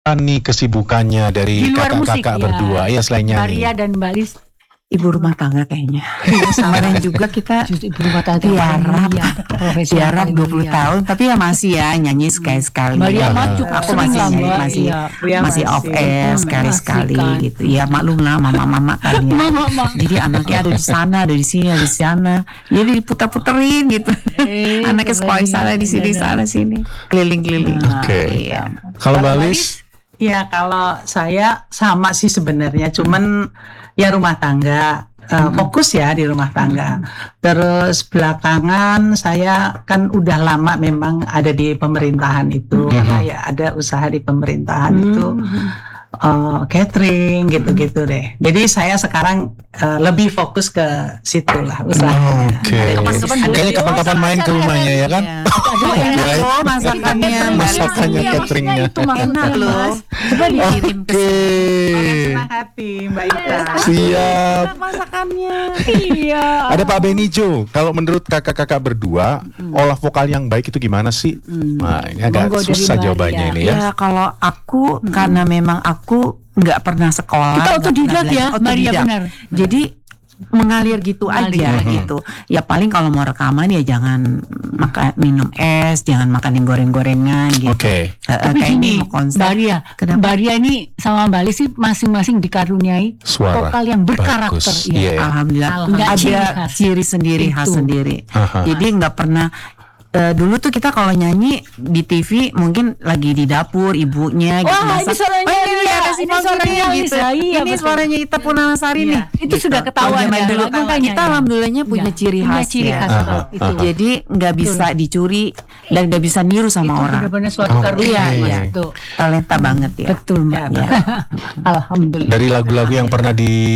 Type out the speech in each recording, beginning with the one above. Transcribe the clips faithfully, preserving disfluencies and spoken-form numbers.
nih kesibukannya dari Di luar musik, kakak-kakak ya. berdua ya selain nyanyi? Maria dan Mbak Lis Ibu rumah tangga kayaknya. Kemarin juga kita justru ibu rumah tangga tiarap, ya, profesi tiarap yang dua puluh mulia. tahun, tapi ya masih ya nyanyi sekali-sekali. Maria Ah. mah cukup Aku sering masih lah, nyanyi, Mbak. masih Iya. Iya, masih off masih. air Hmm, sekali-sekali asik kan. gitu. Ya maklum lah mama-mama kan ya. Mama, Jadi anaknya ada di sana, ada di sini, ada di sana. Jadi diputar-puterin gitu. Eh, Anaknya sekolah di sana, di sini, sana sini, keliling-keliling. Oke. Iya. Kalau Mbak Lis? Ya kalau saya sama sih sebenarnya, cuman ya rumah tangga, uh, fokus ya di rumah tangga. Terus belakangan saya kan udah lama memang ada di pemerintahan itu, karena ya ada usaha di pemerintahan itu. uh, catering gitu-gitu deh. Jadi saya sekarang uh, lebih fokus ke situ lah usahanya. Oke. Kapan-kapan Kayaknya boleh. kapan-kapan main ke rumahnya ya kan? Iya. Oh, masakannya, Masakannya, Iya, cateringnya. maksudnya itu maksudnya, Enak loh. Mas. Coba dikirim ke Oke. Senang hati Mbak Ita. Siap. masakannya. Iya. Ada Pak Benijo. Kalau menurut kakak-kakak berdua, olah vokal yang baik itu gimana sih? Nah, ini agak Monggo dari susah Maria. jawabannya ini ya. Ya kalau aku karena memang aku nggak pernah sekolah. Kita nggak otodidak pernah ya, belajar. Maria, Otodidak. benar. Jadi mengalir gitu Mengalir. aja gitu. Ya paling kalau mau rekaman ya jangan makan minum es, jangan makan yang goreng-gorengan gitu. Oke. Eh, eh, Tapi kayak gini, ini mau konser. Mbak Ria, Kenapa? Mbak Ria ini sama Mbak Lis sih masing-masing dikaruniai Suara vokal yang berkarakter. bagus. Iya. Iya. Alhamdulillah, Nggak ciri ada khas. ciri sendiri, khas Itu. sendiri. Aha. Jadi nggak pernah. eh, dulu tuh kita kalau nyanyi di T V mungkin lagi di dapur ibunya gitu Wah, ini masak. suaranya oh, ini Lia, ada si ini Manggi suaranya nih, gitu. Lisa, iya, Ini betul. suaranya Ita Purnamasari Iya, nih. itu sudah ketahuan Kalau zaman ya, dulu makanya kita ya. alhamdulillahnya punya Iya, ciri punya khas ciri ya. khas, Aha, betul. Itu. Jadi nggak bisa dicuri dan nggak bisa niru sama Itu orang. benar-benar suatu Oh, karunia. iya, Mas, iya. itu. Talenta banget ya. Betul Mbak. Ya. Alhamdulillah. Dari lagu-lagu yang pernah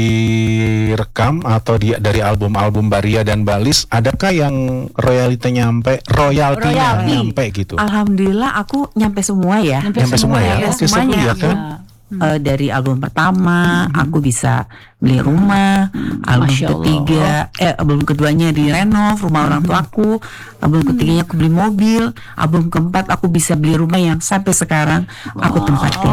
direkam atau di, dari album-album Baria dan Balis, adakah yang royalty nyampe, royaltinya Royalty. nyampe gitu? Alhamdulillah aku nyampe semua ya. Nyampe Nyampe semua ya? ya. Oke, Semuanya seru ya aku, kan? eh, dari album pertama aku bisa beli rumah, album Masya Allah. ketiga, eh album keduanya di renov rumah orang tuaku, album ketiganya aku beli mobil, album keempat aku bisa beli rumah yang sampai sekarang aku tempatin.